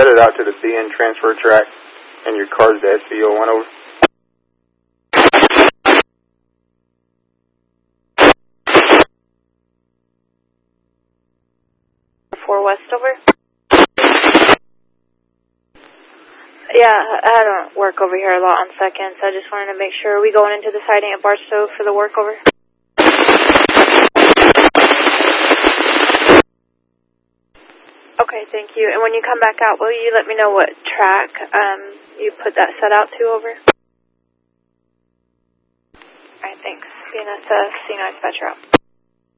headed out to the BN transfer track, and your car's the SCO1 over. 4 West over. Yeah, I don't work over here a lot on seconds. I just wanted to make sure. Are we going into the siding at Barstow for the work over? Okay, thank you. And when you come back out, will you let me know what track you put that set out to over? Alright, thanks. BNSF, C9 Dispatcher out.